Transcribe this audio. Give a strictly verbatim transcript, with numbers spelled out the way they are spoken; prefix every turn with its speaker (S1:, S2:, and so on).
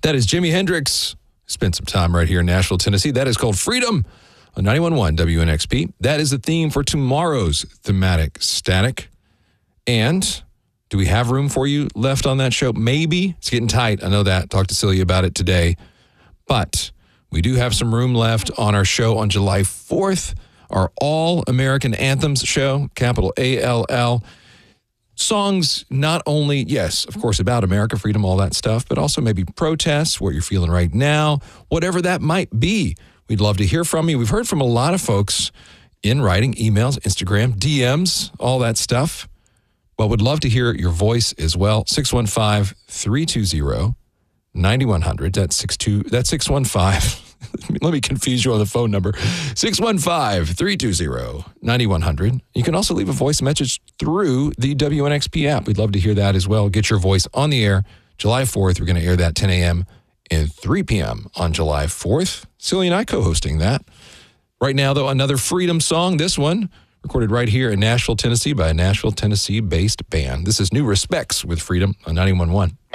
S1: That is Jimi Hendrix. Spent some time right here in Nashville, Tennessee. That is called Freedom on ninety-one point one W N X P. That is the theme for tomorrow's Thematic Static. And do we have room for you left on that show? Maybe. It's getting tight. I know that. Talked to Celia about it today. But we do have some room left on our show on July fourth, our All-American Anthems show, capital A L L. Songs not only, yes, of course, about America, freedom, all that stuff, but also maybe protests, what you're feeling right now, whatever that might be. We'd love to hear from you. We've heard from a lot of folks in writing, emails, Instagram, D Ms, all that stuff. Well, we'd love to hear your voice as well. six one five, three two zero, nine one zero zero. That's six two. That's six one five. Let me confuse you on the phone number. six one five, three two zero, nine one zero zero. You can also leave a voice message through the W N X P app. We'd love to hear that as well. Get your voice on the air. July fourth, we're going to air that ten a.m. and three p.m. on July fourth. Celia and I co-hosting that. Right now, though, another Freedom song. This one recorded right here in Nashville, Tennessee by a Nashville, Tennessee-based band. This is New Respects with Freedom on ninety-one point one.